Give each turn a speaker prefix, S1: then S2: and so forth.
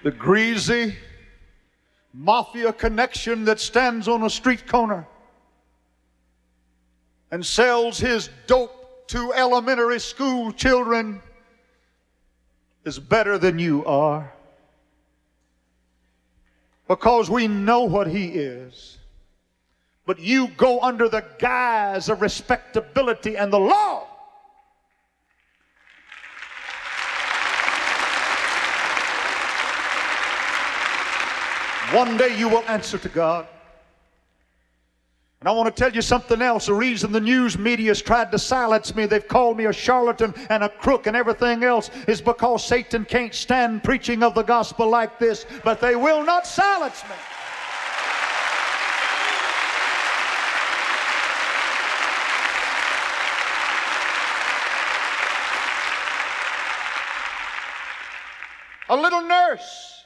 S1: The greasy mafia connection that stands on a street corner and sells his dope to elementary school children is better than you are, because we know what he is. But you go under the guise of respectability and the law. One day you will answer to God. And I want to tell you something else. The reason the news media has tried to silence me, they've called me a charlatan and a crook and everything else, is because Satan can't stand preaching of the gospel like this. But they will not silence me. A little nurse